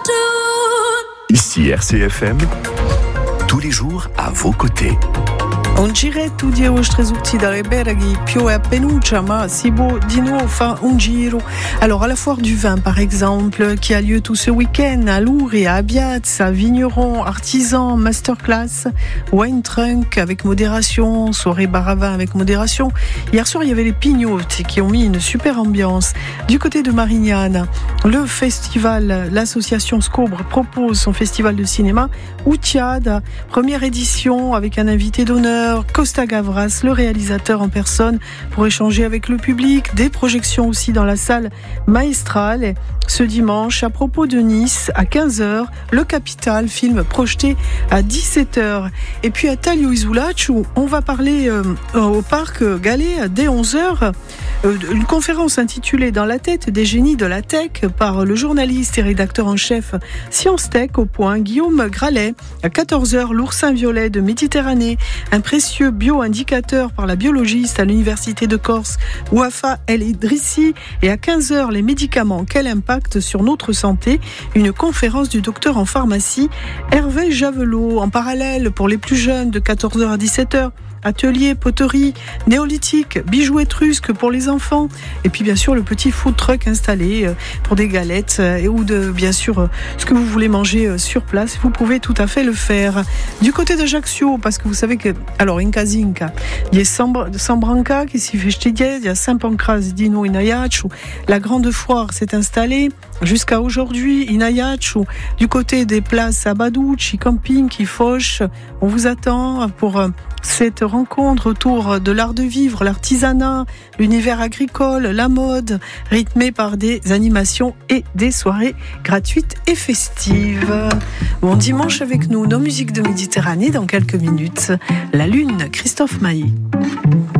Ici RCFM, tous les jours à vos côtés. Un giretto di oggi tutti dalle berghi, piove a Penuccia, ma si può di nuovo fa un giro. Alors à la foire du vin par exemple, qui a lieu tout ce week-end à Lourdes et à Abiaz, vignerons, artisans, masterclass, wine trunk avec modération, soirée bar à vin avec modération. Hier soir il y avait les Pignottes qui ont mis une super ambiance. Du côté de Marignane, le festival, l'association Scobre propose son festival de cinéma Outiade, première édition avec un invité d'honneur, Costa Gavras, le réalisateur en personne, pour échanger avec le public. Des projections aussi dans la salle Maestrale ce dimanche. À propos de Nice, à 15h, Le Capital, film projeté à 17h. Et puis à Taliu-Isulacciu, on va parler au parc Galais dès 11h. Une conférence intitulée Dans la tête des génies de la tech par le journaliste et rédacteur en chef Science Tech au point, Guillaume Gralet. À 14h, l'oursin violet de Méditerranée, un précieux bio-indicateur par la biologiste à l'université de Corse, Wafa El Idrissi. Et à 15h, les médicaments, quel impact sur notre santé, une conférence du docteur en pharmacie Hervé Javelot. En parallèle, pour les plus jeunes, de 14h à 17h, atelier, poterie, néolithique, bijoux étrusques pour les enfants. Et puis bien sûr le petit food truck installé pour des galettes ou de bien sûr ce que vous voulez manger sur place. Vous pouvez tout à fait le faire. Du côté d'Ajaccio, parce que vous savez que, alors in Casinca, il y a Sambranca qui s'y fait chez il y a Saint-Pancras d'Ino in Ajaccio. La grande foire s'est installée jusqu'à aujourd'hui in Ajaccio. Du côté des places à Badouchi, camping, qui fauche, on vous attend pour cette rencontre autour de l'art de vivre, l'artisanat, l'univers agricole, la mode, rythmée par des animations et des soirées gratuites et festives. Bon dimanche avec nous, nos musiques de Méditerranée dans quelques minutes. La Lune, Christophe Maé.